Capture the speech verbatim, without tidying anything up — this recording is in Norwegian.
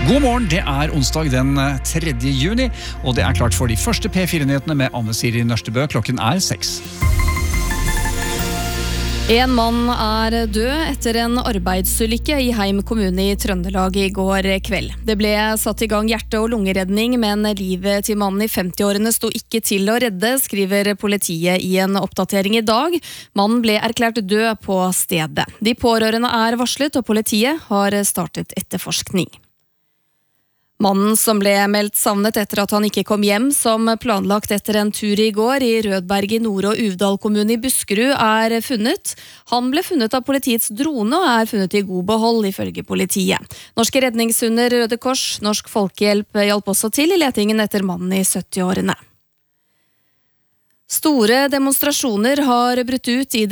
God morgen, det er onsdag den tredje juni, og det er klart for de første P fire-nyhetene med Anne Siri Nørstebø. Klokken er seks. En mann er død etter en arbeidsulykke i Heim kommune i Trøndelag i går kveld. Det ble satt i gang hjerte- og lungeredning, men livet til mannen i femti-årene sto ikke til å redde, skriver politiet i en oppdatering i dag. Mannen ble erklært død på stedet. De pårørende er varslet, og politiet har startet etterforskning. Mannen som ble meldt savnet etter at han ikke kom hjem som planlagt etter en tur i går i Rødberg i Nord- og Uvdal kommune i Buskerud er funnet. Han ble funnet av politiets drone og er funnet i god behold ifølge politiet. Norske redningshunder, Røde Kors, Norsk Folkehjelp hjalp også til i letingen etter mannen i sytti-årene. Store demonstrasjoner har brutt ut i